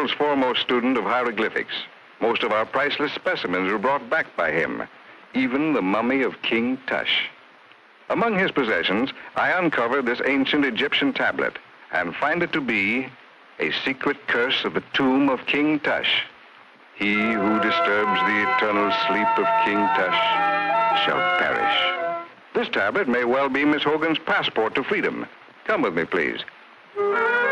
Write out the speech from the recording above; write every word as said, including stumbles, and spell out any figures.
world's foremost student of hieroglyphics. Most of our priceless specimens were brought back by him, even the mummy of King Tush. Among his possessions, I uncovered this ancient Egyptian tablet and find it to be a secret curse of the tomb of King Tush. He who disturbs the eternal sleep of King Tush shall perish. This tablet may well be Miss Hogan's passport to freedom. Come with me, please.